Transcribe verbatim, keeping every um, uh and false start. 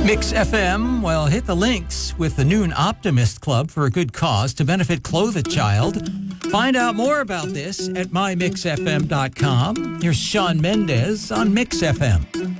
Mix F M, well, hit the links with the Noon Optimist Club for a good cause to benefit Clothe a Child. Find out more about this at my mix f m dot com. Here's Shawn Mendes on Mix F M.